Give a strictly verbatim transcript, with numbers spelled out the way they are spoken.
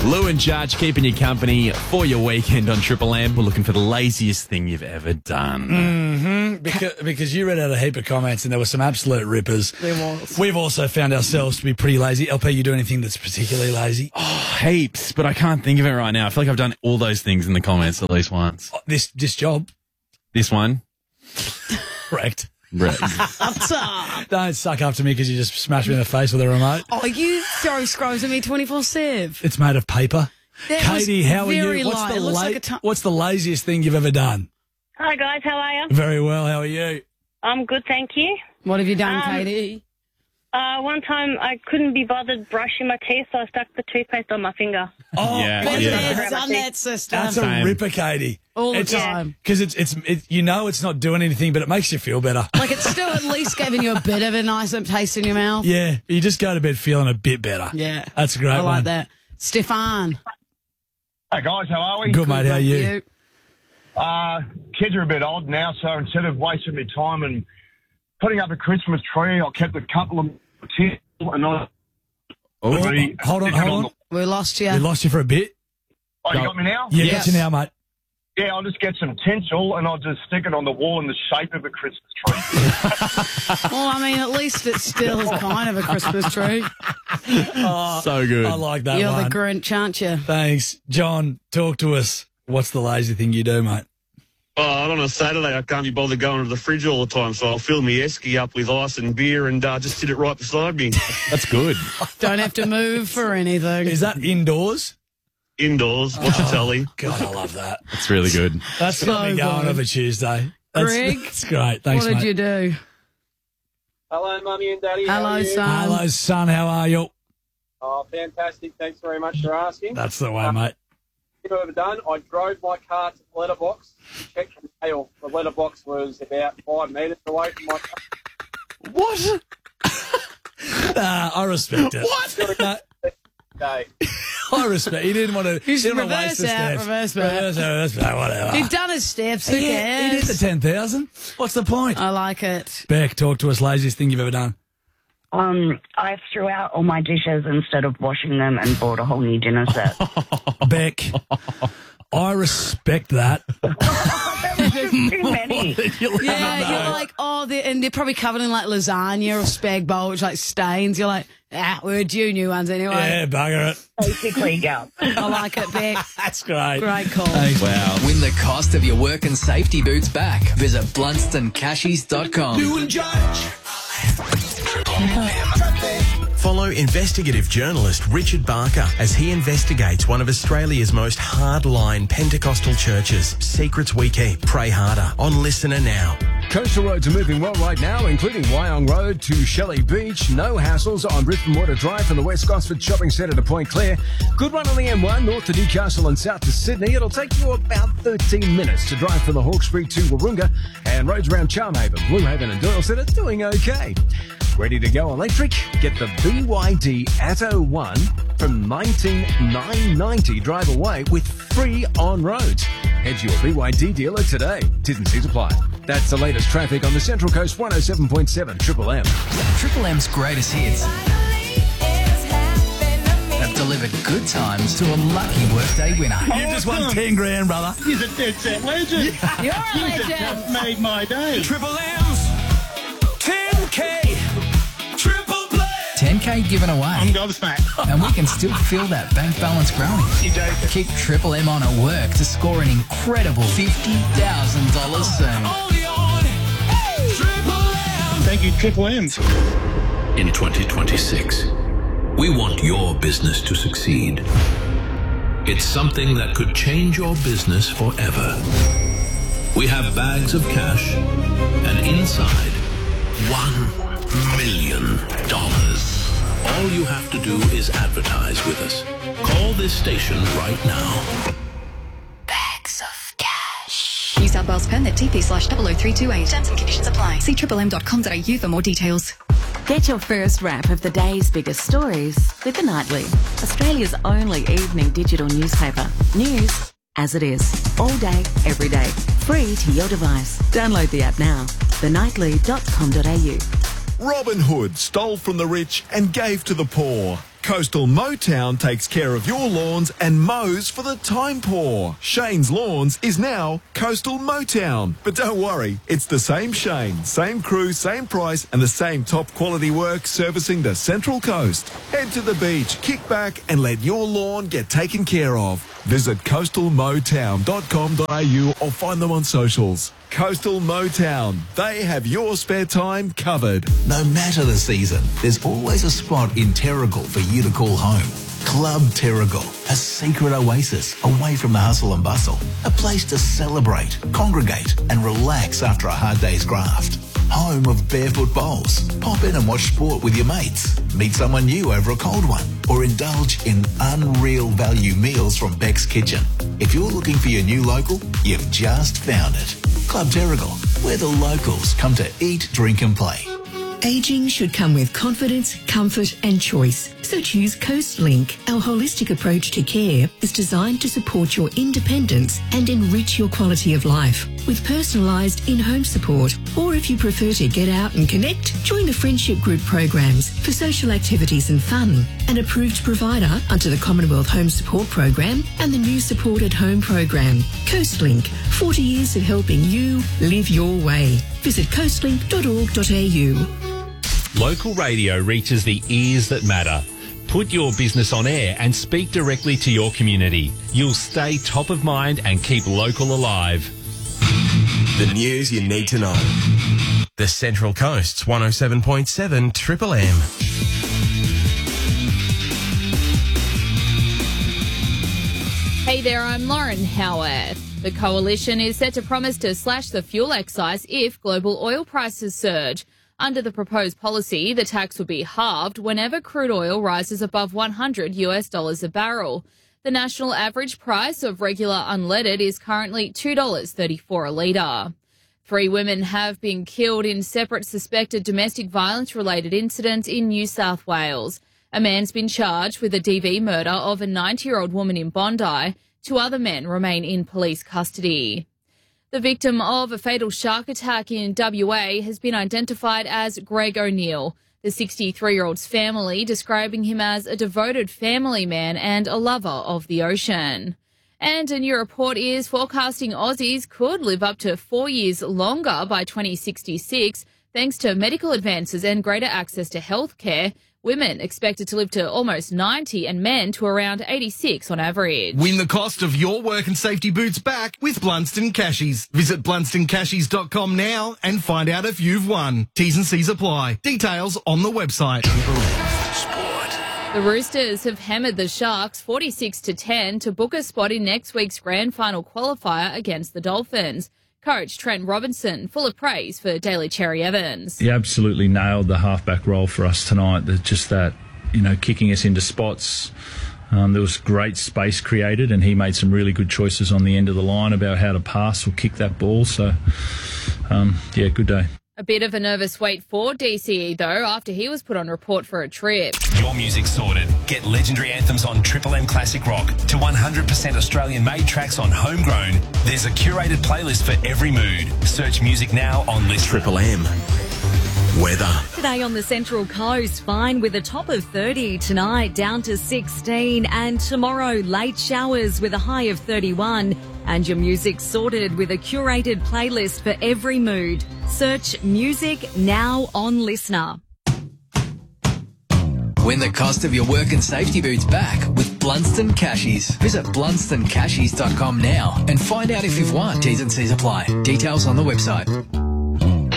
Lou and Judge keeping you company for your weekend on Triple M. We're looking for the laziest thing you've ever done. Mm-hmm. Because, because you read out a heap of comments and there were some absolute rippers. There was. We've also found ourselves to be pretty lazy. L P, you do anything that's particularly lazy? Oh, heaps, but I can't think of it right now. I feel like I've done all those things in the comments at least once. Oh, this this job. This one? Correct. Right. Don't suck up to me because you just smashed me in the face with a remote. Oh, you throw scrolls at me twenty-four seven. It's made of paper. That Katie, how are very you? What's light. the, It looks la- like a ton- what's the laziest thing you've ever done? Hi guys, how are you? Very well. How are you? I'm good, thank you. What have you done, Um, Katie? Uh, one time I couldn't be bothered brushing my teeth, so I stuck the toothpaste on my finger. Oh, Yeah, Been yeah. there, done that, sister. that's a Same. ripper, Katie. All the it's, time. Because it's it's it, you know it's not doing anything, but it makes you feel better. Like it's still at least giving you a bit of a nice taste in your mouth. Yeah, you just go to bed feeling a bit better. Yeah. That's a great I like one. that. Stefan. Hey guys, how are we? Good, mate. How are you? You. Uh, kids are a bit old now, so instead of wasting my time and putting up a Christmas tree, I kept a couple of tinsel and I. Oh, Really hold on, stick it hold on. the- We lost you. We lost you for a bit. Oh, you got me now? Yeah, Yes. got you now, mate. Yeah, I'll just get some tinsel and I'll just stick it on the wall in the shape of a Christmas tree. Well, I mean, at least it still is kind of a Christmas tree. So good. I like that You're one. the Grinch, aren't you? Thanks. John, talk to us. What's the lazy thing you do, mate? Oh, on a Saturday, I can't be bothered going to the fridge all the time, so I'll fill my esky up with ice and beer and uh, just sit it right beside me. That's good. Don't have to move for anything. Is that indoors? Indoors, watch a telly. God, I love that. That's really good. That's got me So going good. of a Tuesday. That's, Greg? that's great. Thanks, what did mate. you do? Hello, Mummy and Daddy. How Hello, are you? son. Hello, son. How are you? Oh, fantastic. Thanks very much for asking. That's the way, mate. If I've ever done, I drove my car to the letterbox to check the mail. The letterbox was about five metres away from my car. What? Nah, I respect it. What? Nah, Day. I respect. He didn't want to. He He's didn't want to reverse waste the that, steps. reverse that. Reverse that, reverse that, whatever. He'd done his steps. Who He, he did cares? the ten thousand. What's the point? I like it. Beck, talk to us. Laziest thing you've ever done? Um, I threw out all my dishes instead of washing them and bought a whole new dinner set. Beck, I respect that. Too many. You'll Yeah, never know. you're like, oh, they're, and they're probably covered in like lasagna or spag bowl, which like stains. You're like, ah, we're due new ones anyway. Yeah, bugger it. Basically, yeah. I like it, Beck. That's great. Great call. Thanks. Wow. Win the cost of your work and safety boots back. Visit blunston cashies dot com. Follow investigative journalist Richard Barker as he investigates one of Australia's most hardline Pentecostal churches. Secrets we keep. Pray harder on Listener Now. Coastal roads are moving well right now, including Wyong Road to Shelley Beach. No hassles on Brisbane Water Drive from the West Gosford Shopping Centre to Point Clare. Good run on the M one, north to Newcastle and south to Sydney. It'll take you about thirteen minutes to drive from the Hawkesbury to Warunga. And roads around Charmhaven, Blue Haven and Doylestown are doing okay. Ready to go electric? Get the B Y D Atto one from nineteen thousand nine hundred ninety dollars. Drive away with free on-roads. Head to your B Y D dealer today. T's and C's apply. That's the latest traffic on the Central Coast one oh seven point seven Triple M. Triple M's greatest hits have delivered good times to a lucky workday winner. You just won ten grand, brother. He's a dead set legend. You're a legend. Made my day. Triple M's ten K. Triple play. ten K given away. I'm gobsmacked. And we can still feel that bank balance growing. You joking? Keep Triple M on at work to score an incredible fifty thousand dollars soon. Only on Triple M. Thank you, Triple M. In twenty twenty-six, we want your business to succeed. It's something that could change your business forever. We have bags of cash, and inside, one million dollars. All you have to do is advertise with us. Call this station right now. Bags of cash. New South Wales permit T P slash double oh three two eight. Terms and conditions apply. See triple m dot com dot a u for more details. Get your first wrap of the day's biggest stories with The Nightly, Australia's only evening digital newspaper. News as it is, all day, every day, free to your device. Download the app now, the nightly dot com dot a u. Robin Hood stole from the rich and gave to the poor. Coastal Motown takes care of your lawns and mows for the time poor. Shane's Lawns is now Coastal Motown. But don't worry, it's the same Shane, same crew, same price, and the same top quality work servicing the Central Coast. Head to the beach, kick back, and let your lawn get taken care of. Visit coastal motown dot com dot a u or find them on socials. Coastal Motown. They have your spare time covered. No matter the season, there's always a spot in Terrigal for you to call home. Club Terrigal, a secret oasis away from the hustle and bustle. A place to celebrate, congregate and relax after a hard day's graft. Home of barefoot bowls. Pop in and watch sport with your mates. Meet someone new over a cold one. Or indulge in unreal value meals from Beck's Kitchen. If you're looking for your new local, you've just found it. Club Terrigal, where the locals come to eat, drink and play. Ageing should come with confidence, comfort and choice. So choose CoastLink. Our holistic approach to care is designed to support your independence and enrich your quality of life with personalised in-home support. Or if you prefer to get out and connect, join the friendship group programs for social activities and fun. An approved provider under the Commonwealth Home Support Program and the new Support at Home Program. CoastLink, forty years of helping you live your way. Visit coastlink dot org dot a u. Local radio reaches the ears that matter. Put your business on air and speak directly to your community. You'll stay top of mind and keep local alive. The news you need to know. The Central Coast's one oh seven point seven Triple M. Hey there, I'm Lauren Howarth. The Coalition is set to promise to slash the fuel excise if global oil prices surge. Under the proposed policy, the tax would be halved whenever crude oil rises above one hundred US dollars a barrel. The national average price of regular unleaded is currently two dollars thirty-four a litre. Three women have been killed in separate suspected domestic violence-related incidents in New South Wales. A man's been charged with the D V murder of a ninety-year-old woman in Bondi. Two other men remain in police custody. The victim of a fatal shark attack in W A has been identified as Greg O'Neill, the sixty-three-year-old's family describing him as a devoted family man and a lover of the ocean. And a new report is forecasting Aussies could live up to four years longer by twenty sixty-six thanks to medical advances and greater access to healthcare. Women expected to live to almost ninety and men to around eighty-six on average. Win the cost of your work and safety boots back with Blunston Cashies. Visit blunston cashies dot com now and find out if you've won. T's and C's apply. Details on the website. The Roosters have hammered the Sharks forty-six to ten to book a spot in next week's grand final qualifier against the Dolphins. Coach Trent Robinson, full of praise for Daly Cherry Evans. He absolutely nailed the halfback role for us tonight. Just that, you know, kicking us into spots. Um, there was great space created, and he made some really good choices on the end of the line about how to pass or kick that ball. So, um, yeah, good day. A bit of a nervous wait for D C E, though, after he was put on report for a trip. Your music sorted. Get legendary anthems on Triple M Classic Rock to one hundred percent Australian-made tracks on Homegrown. There's a curated playlist for every mood. Search music now on List. Triple M. Weather. Today on the Central Coast, fine with a top of thirty. Tonight, down to sixteen. And tomorrow, late showers with a high of thirty-one. And your music sorted with a curated playlist for every mood. Search music now on Listener. Win the cost of your work and safety boots back with Blunston Cashies. Visit blunston cashies dot com now and find out if you've won. T's and C's apply. Details on the website.